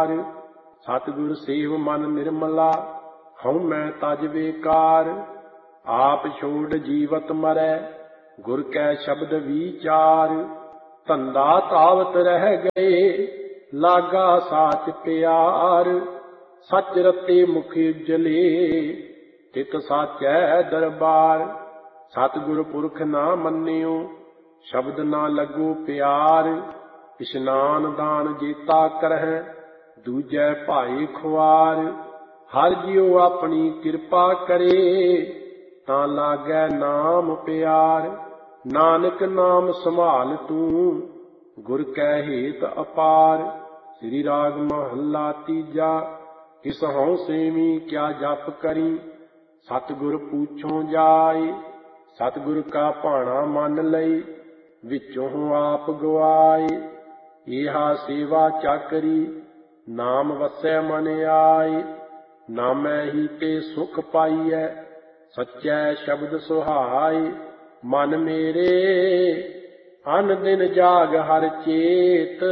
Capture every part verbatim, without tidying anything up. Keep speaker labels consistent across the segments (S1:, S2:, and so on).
S1: ਪਿਆਰ। ਸਤਿਗੁਰ ਸੇਵ ਮਨ ਨਿਰਮਲਾ, ਹਉ ਮੈਂ ਤਜ ਬੇਕਾਰ। ਆਪ ਛੋੜ ਜੀਵਤ ਮਰੈ, ਗੁਰ ਕੈ ਸ਼ਬਦ ਵਿਚਾਰ। ਧੰਦਾ ਤਾਵਤ ਰਹਿ ਗਏ, ਲਾਗਾ ਸਾਚ ਪਿਆਰ। ਸਚ ਰਤੇ ਮੁਖ ਉਜਲੇ, ਤਿਤ ਸਾਚੈ ਦਰਬਾਰ। ਸਤਿਗੁਰ ਪੁਰਖ ਨਾ ਮੰਨਿਓ, ਸ਼ਬਦ ਨਾ ਲੱਗੋ ਪਿਆਰ। ਇਸ਼ਨਾਨ ਦਾਨ ਜੇਤਾ ਕਰਹਿ, ਦੂਜੈ ਭਾਈ ਖੁਆਰ। ਹਰਿ ਜਿਉ ਆਪਣੀ ਕਿਰਪਾ ਕਰੇ, ਤਾਂ ਲਾਗੈ ਨਾਮ ਪਿਆਰ। ਨਾਨਕ ਨਾਮ ਸੰਭਾਲ ਤੂੰ, ਗੁਰ ਕੈ ਹੇਤ ਅਪਾਰ। ਸ੍ਰੀ ਰਾਗ ਮਹੱਲਾ ਤੀਜਾ। ਕਿਸ ਹਉ ਸੇਵੀ ਕਿਆ ਜਪ ਕਰੀ, ਸਤਿਗੁਰ ਪੂਛੋਂ ਜਾਇ। ਸਤਿਗੁਰ ਕਾ ਭਾਣਾ ਮੰਨ ਲਈ, ਵਿੱਚੋਂ ਆਪ ਗਵਾਏ। ਏਹਾ ਸੇਵਾ ਚਾਕਰੀ, ਨਾਮ ਵਸੈ ਮਨ ਆਏ। ਨਾਮੈ ਹੀ ਤੇ ਸੁਖ ਪਾਈਐ, ਸੱਚੈ ਸ਼ਬਦ ਸੁਹਾਏ। ਮਨ ਮੇਰੇ ਅਨ ਦਿਨ ਜਾਗ ਹਰ ਚੇਤ,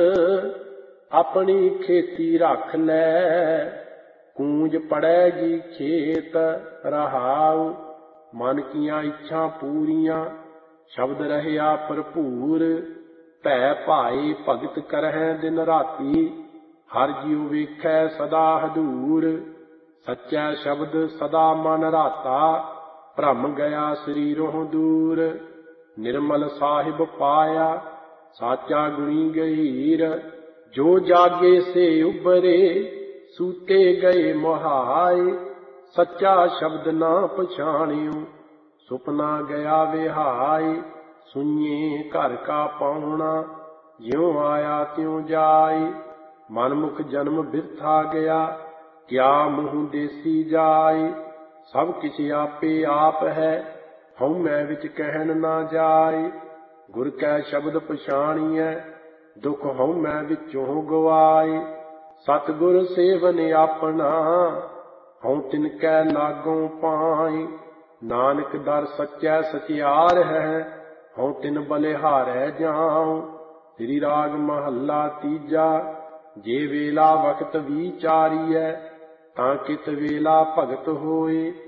S1: ਆਪਣੀ ਖੇਤੀ ਰੱਖ ਲੈ, ਕੂੰਜ ਪੜੈਗੀ ਖੇਤ ਰਹਾਉ। ਮਨ ਕੀਆਂ ਇੱਛਾ ਪੂਰੀਆਂ, ਸ਼ਬਦ ਰਹਿਆ ਭਰਪੂਰ। ਭੈ ਭਾਏ ਭਗਤ ਕਰਹਿ ਦਿਨ ਰਾਤੀ, ਹਰਿ ਜਿਉ ਵੇਖੈ ਸਦਾ ਹਦੂਰ। ਸੱਚੈ ਸ਼ਬਦ ਸਦਾ ਮਨ ਰਾਤਾ, ਭ੍ਰਮ ਗਿਆ ਸਰੀਰੋਂ ਦੂਰ। ਨਿਰਮਲ ਸਾਹਿਬ ਪਾਇਆ, ਸਾਚਾ ਗੁਣੀ ਗਹੀਰ। ਜੋ ਜਾਗੇ ਸੇ ਉਬਰੇ, ਸੂਤੇ ਗਏ ਮੁਹਾਏ। ਸੱਚਾ ਸ਼ਬਦ ਨਾ ਪਛਾਣਿਓ, ਸੁਪਨਾ ਗਿਆ ਵਿਹਾਏ। ਸੁਈਏ ਘਰ ਕਾ ਪਾਉਣਾ, ਜਿਉ ਆਇਆ ਤਿਉ ਜਾਏ। ਮਨਮੁਖ ਜਨਮ ਬਿਰਥਾ ਗਿਆ, ਕਿਆ ਮੂੰਹ ਦੇਸੀ ਜਾਏ। ਸਭ ਕਿਛ ਆਪੇ ਆਪ ਹੈ, ਹਉ ਮੈਂ ਵਿੱਚ ਕਹਿਣ ਨਾ ਜਾਏ। ਗੁਰ ਕੈ ਸ਼ਬਦ ਪਛਾਣੀਐ, ਦੁਖ ਹਉ ਮੈਂ ਵਿੱਚੋਂ ਗਵਾਏ। ਸਤਿਗੁਰ ਸੇਵਨ ਆਪਣਾ, ਹਉ ਤਿਨ ਕੈ ਲਾਗੋਂ ਪਾਏ। ਨਾਨਕ ਦਰ ਸੱਚੈ ਸਚਿਆਰ ਹੈ, ਹਉ ਤਿਨ ਬਲਿਹਾਰੈ ਜਾਉ। ਸ੍ਰੀ ਰਾਗ ਮਹੱਲਾ ਤੀਜਾ। ਜੇ ਵੇਲਾ ਵਕਤ ਵਿਚਾਰੀਐ, ਤਾਂ ਕਿਤ ਵੇਲਾ ਭਗਤ ਹੋਏ।